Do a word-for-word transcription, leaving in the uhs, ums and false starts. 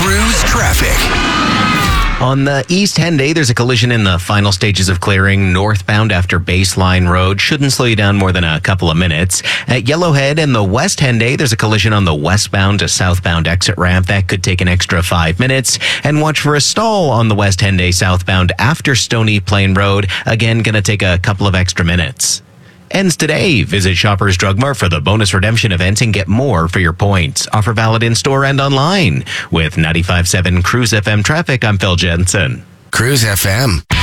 Cruise traffic. On the East Henday, there's a collision in the final stages of clearing northbound after Baseline Road. Shouldn't slow you down more than a couple of minutes. At Yellowhead and the West Henday, there's a collision on the westbound to southbound exit ramp. That could take an extra five minutes. And watch for a stall on the West Henday southbound after Stony Plain Road. Again, gonna take a couple of extra minutes. Ends today. Visit Shoppers Drug Mart for the bonus redemption event and get more for your points. Offer valid in-store and online. With ninety-five point seven Cruise F M traffic, I'm Phil Jensen. Cruise F M.